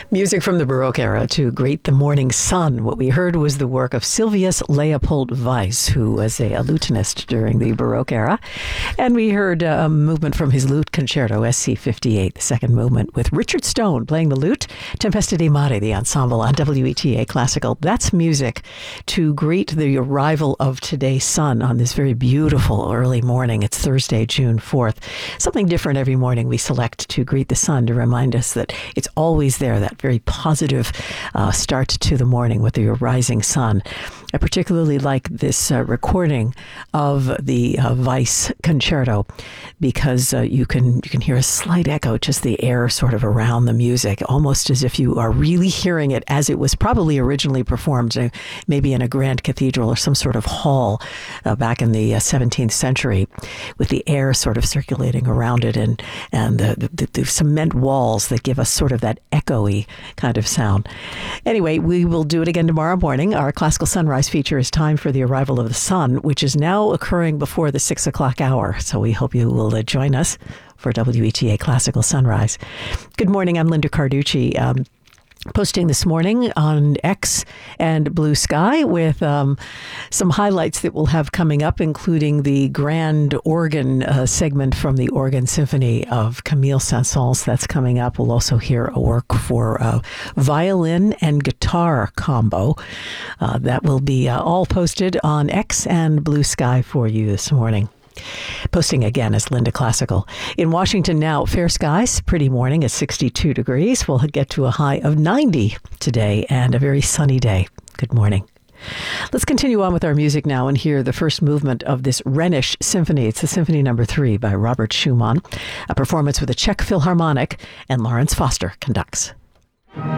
Music from the Baroque era to greet the morning sun. What we heard was the work of Sylvius Leopold Weiss, who was a lutenist during the Baroque era. And we heard a movement from his lute concerto, SC 58, the second movement, with Richard Stone playing the lute, Tempesta di Mare, the ensemble on WETA Classical. That's music to greet the arrival of today's sun on this very beautiful early morning. It's Thursday, June 4th. Something different every morning we select to greet the sun to remind us that it's always there, that very positive start to the morning with the rising sun. I particularly like this recording of the Weiss concerto because you can hear a slight echo, just the air sort of around the music, almost as if you are really hearing it as it was probably originally performed, maybe in a grand cathedral or some sort of hall back in the 17th century, with the air sort of circulating around it and the cement walls that give us sort of that echoey kind of sound. Anyway, we will do it again tomorrow morning. Our Classical Sunrise feature is Time for the Arrival of the Sun, which is now occurring before the 6 o'clock hour. So we hope you will join us for WETA Classical Sunrise. Good morning. I'm Linda Carducci. Posting this morning on X and Blue Sky with some highlights that we'll have coming up, including the grand organ segment from the Organ Symphony of Camille Saint-Saëns. That's coming up. We'll also hear a work for violin and guitar combo. That will be all posted on X and Blue Sky for you this morning. Posting again as Linda Classical. In Washington now, fair skies, pretty morning at 62 degrees. We'll get to a high of 90 today and a very sunny day. Good morning. Let's continue on with our music now and hear the first movement of this Rhenish Symphony. It's the Symphony No. 3 by Robert Schumann, a performance with the Czech Philharmonic, and Lawrence Foster conducts.